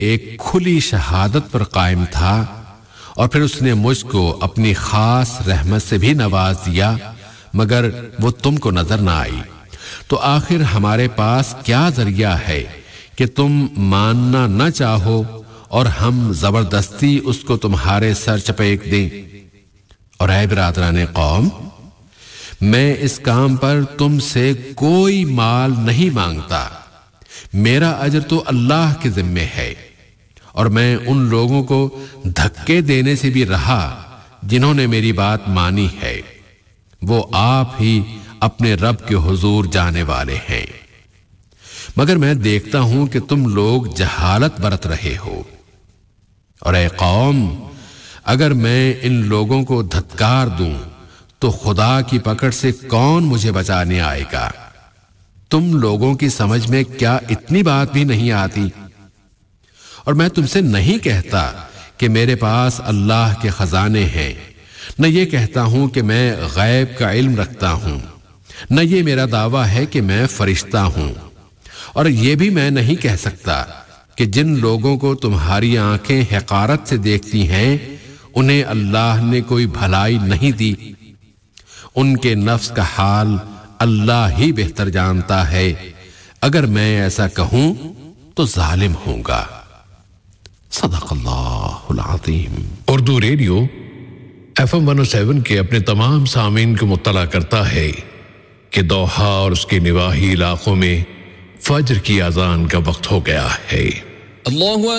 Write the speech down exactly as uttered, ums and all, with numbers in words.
ایک کھلی شہادت پر قائم تھا اور پھر اس نے مجھ کو اپنی خاص رحمت سے بھی نواز دیا مگر وہ تم کو نظر نہ آئی، تو آخر ہمارے پاس کیا ذریعہ ہے کہ تم ماننا نہ چاہو اور ہم زبردستی اس کو تمہارے سر چپیک دیں؟ اور اے برادران قوم، میں اس کام پر تم سے کوئی مال نہیں مانگتا، میرا اجر تو اللہ کے ذمے ہے، اور میں ان لوگوں کو دھکے دینے سے بھی رہا جنہوں نے میری بات مانی ہے، وہ آپ ہی اپنے رب کے حضور جانے والے ہیں، مگر میں دیکھتا ہوں کہ تم لوگ جہالت برت رہے ہو۔ اور اے قوم، اگر میں ان لوگوں کو دھتکار دوں تو خدا کی پکڑ سے کون مجھے بچانے آئے گا؟ تم لوگوں کی سمجھ میں کیا اتنی بات بھی نہیں آتی؟ اور میں تم سے نہیں کہتا کہ میرے پاس اللہ کے خزانے ہیں، نہ یہ کہتا ہوں کہ میں غیب کا علم رکھتا ہوں، نہ یہ میرا دعویٰ ہے کہ میں فرشتہ ہوں، اور یہ بھی میں نہیں کہہ سکتا کہ جن لوگوں کو تمہاری آنکھیں حقارت سے دیکھتی ہیں انہیں اللہ نے کوئی بھلائی نہیں دی، ان کے نفس کا حال اللہ ہی بہتر جانتا ہے، اگر میں ایسا کہوں تو ظالم ہوں گا۔ صدق اللہ العظیم۔ Urdu radio F M one او سیون کے اپنے تمام سامعین کو مطلع کرتا ہے کہ دوحہ اور اس کے نواحی علاقوں میں فجر کی اذان کا وقت ہو گیا ہے۔ اللہ